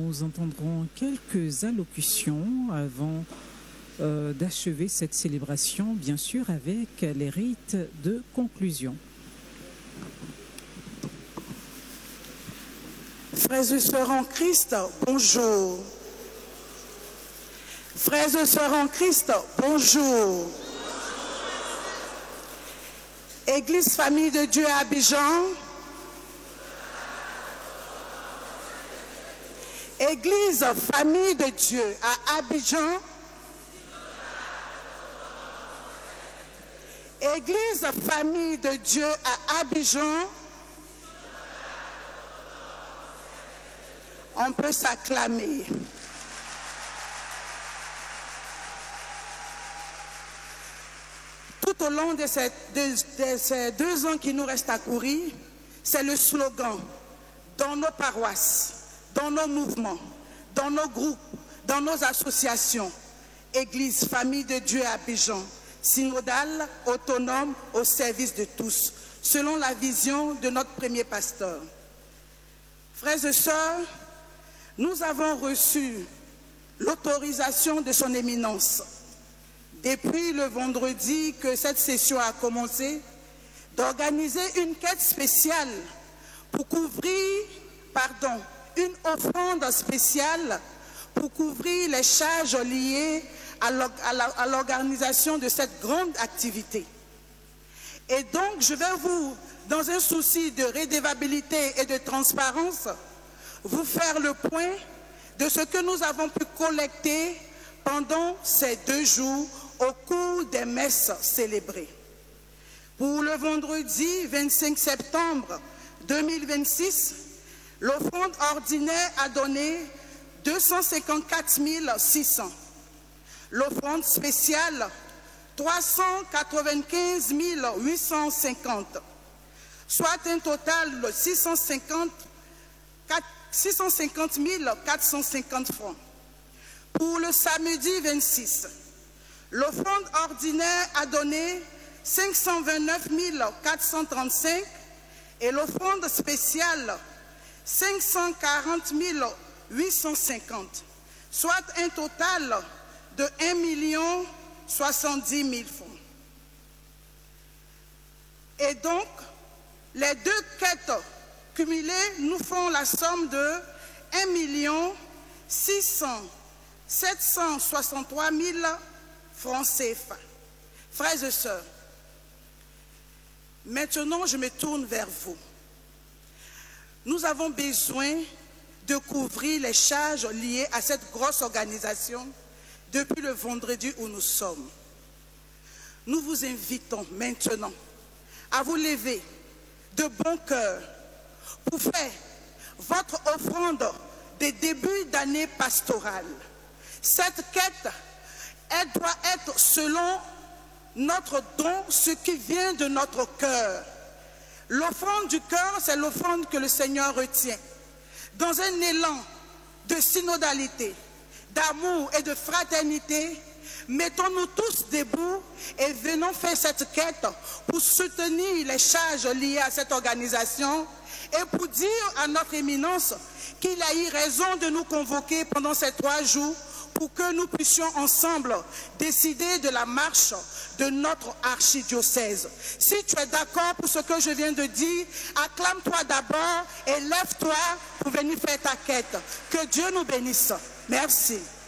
nous entendrons quelques allocutions avant d'achever cette célébration, bien sûr, avec les rites de conclusion. Frères et sœurs en Christ, bonjour. Frères et sœurs en Christ, bonjour. Église Famille de Dieu à Abidjan. Église Famille de Dieu à Abidjan. Église Famille de Dieu à Abidjan. On peut s'acclamer. Tout au long de ces 2 ans qui nous restent à courir, c'est le slogan dans nos paroisses, dans nos mouvements, dans nos groupes, dans nos associations. Église Famille de Dieu à Abidjan, synodale, autonome, au service de tous, selon la vision de notre premier pasteur. Frères et sœurs, nous avons reçu l'autorisation de son éminence, depuis le vendredi que cette session a commencé, d'organiser une quête spéciale pour couvrir, une offrande spéciale pour couvrir les charges liées à l'organisation de cette grande activité. Et donc, je vais vous, dans un souci de redevabilité et de transparence, vous faire le point de ce que nous avons pu collecter pendant ces 2 jours au cours des messes célébrées. Pour le vendredi 25 septembre 2026, l'offrande ordinaire a donné 254 600. L'offrande spéciale, 395 850, soit un total de 650 450 francs. Pour le samedi 26, l'offrande ordinaire a donné 529 435 et l'offrande spéciale 540 850, soit un total de 1 070 000 francs. Et donc, les 2 quêtes cumulées nous font la somme de 1 763 000 francs CFA. Frères et sœurs, maintenant je me tourne vers vous. Nous avons besoin de couvrir les charges liées à cette grosse organisation depuis le vendredi où nous sommes. Nous vous invitons maintenant à vous lever de bon cœur pour faire votre offrande des débuts d'année pastorale. Cette quête, elle doit être selon notre don, ce qui vient de notre cœur. L'offrande du cœur, c'est l'offrande que le Seigneur retient. Dans un élan de synodalité, d'amour et de fraternité, mettons-nous tous debout et venons faire cette quête pour soutenir les charges liées à cette organisation et pour dire à notre éminence qu'il a eu raison de nous convoquer pendant ces 3 jours pour que nous puissions ensemble décider de la marche de notre archidiocèse. Si tu es d'accord pour ce que je viens de dire, acclame-toi d'abord et lève-toi pour venir faire ta quête. Que Dieu nous bénisse. Merci.